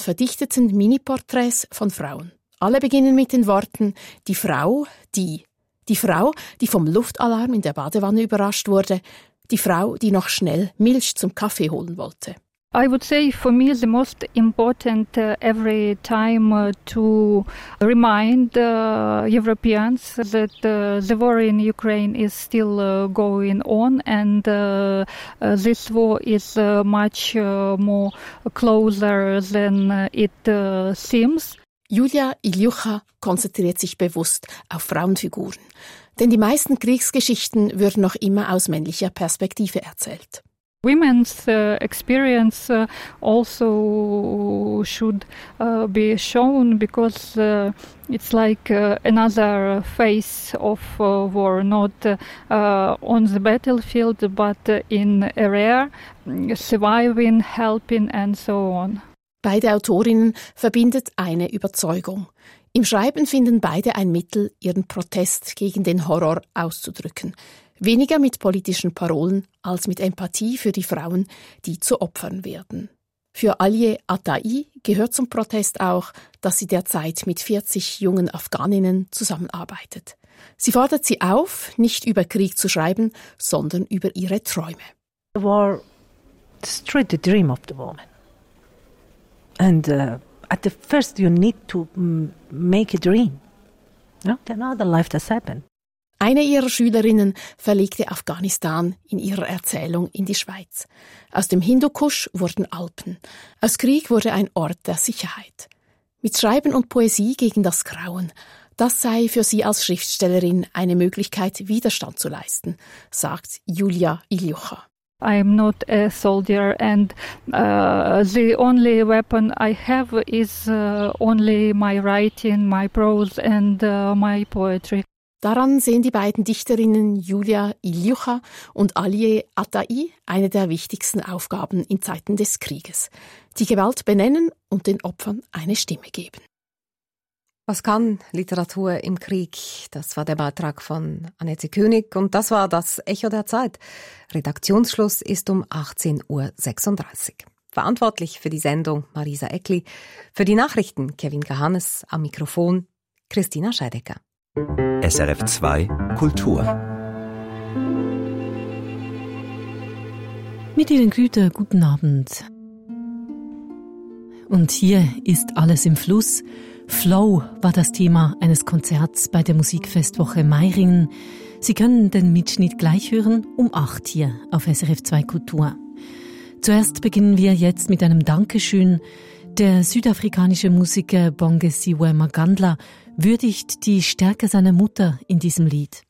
verdichteten Mini-Porträts von Frauen. Alle beginnen mit den Worten Die Frau, die Frau, die vom Luftalarm in der Badewanne überrascht wurde, die Frau, die noch schnell Milch zum Kaffee holen wollte. I would say for me the most important every time to remind Europeans that the war in Ukraine is still going on and this war is much more closer than it seems. Julia Ilyucha konzentriert sich bewusst auf Frauenfiguren, denn die meisten Kriegsgeschichten würden noch immer aus männlicher Perspektive erzählt. Women's experience also should be shown because it's like another phase of war, not on the battlefield, but in area, surviving, helping and so on. Beide Autorinnen verbindet eine Überzeugung. Im Schreiben finden beide ein Mittel, ihren Protest gegen den Horror auszudrücken. Weniger mit politischen Parolen als mit Empathie für die Frauen, die zu Opfern werden. Für Aliye Atai gehört zum Protest auch, dass sie derzeit mit 40 jungen Afghaninnen zusammenarbeitet. Sie fordert sie auf, nicht über Krieg zu schreiben, sondern über ihre Träume. The war destroyed the dream of the woman. And at the first you need to make a dream. No? Then other life does happen. Eine ihrer Schülerinnen verlegte Afghanistan in ihrer Erzählung in die Schweiz. Aus dem Hindukusch wurden Alpen. Aus Krieg wurde ein Ort der Sicherheit. Mit Schreiben und Poesie gegen das Grauen, das sei für sie als Schriftstellerin eine Möglichkeit, Widerstand zu leisten, sagt Julia Ilyucha. I'm not a soldier and the only weapon I have is only my writing, my prose and my poetry. Daran sehen die beiden Dichterinnen Julia Ilyucha und Aliye Atai eine der wichtigsten Aufgaben in Zeiten des Krieges. Die Gewalt benennen und den Opfern eine Stimme geben. Was kann Literatur im Krieg? Das war der Beitrag von Annette König und das war das Echo der Zeit. Redaktionsschluss ist um 18:36 Uhr. Verantwortlich für die Sendung Marisa Eckli, für die Nachrichten Kevin Gahannes, am Mikrofon Christina Scheidecker. SRF 2 Kultur. Mit Ihnen Güter, guten Abend. Und hier ist alles im Fluss. Flow war das Thema eines Konzerts bei der Musikfestwoche Meiringen. Sie können den Mitschnitt gleich hören, um 8 hier auf SRF 2 Kultur. Zuerst beginnen wir jetzt mit einem Dankeschön. Der südafrikanische Musiker Bongisiwe Magandla würdigt die Stärke seiner Mutter in diesem Lied.